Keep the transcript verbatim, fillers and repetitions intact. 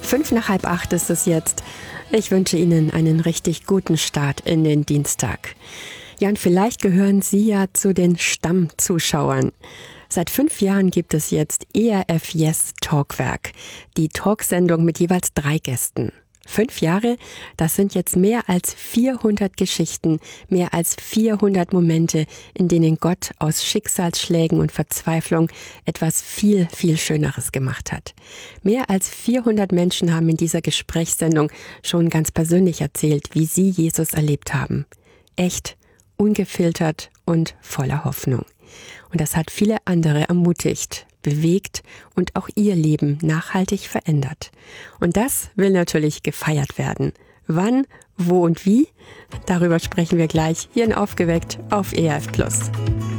Fünf nach halb acht ist es jetzt. Ich wünsche Ihnen einen richtig guten Start in den Dienstag. Ja, und vielleicht gehören Sie ja zu den Stammzuschauern. Seit fünf Jahren gibt es jetzt E R F Yes Talkwerk, die Talksendung mit jeweils drei Gästen. Fünf Jahre, das sind jetzt mehr als vierhundert Geschichten, mehr als vierhundert Momente, in denen Gott aus Schicksalsschlägen und Verzweiflung etwas viel, viel Schöneres gemacht hat. Mehr als vierhundert Menschen haben in dieser Gesprächssendung schon ganz persönlich erzählt, wie sie Jesus erlebt haben. Echt, ungefiltert und voller Hoffnung. Und das hat viele andere ermutigt, bewegt und auch ihr Leben nachhaltig verändert. Und das will natürlich gefeiert werden. Wann, wo und wie? Darüber sprechen wir gleich hier in Aufgeweckt auf E R F Plus.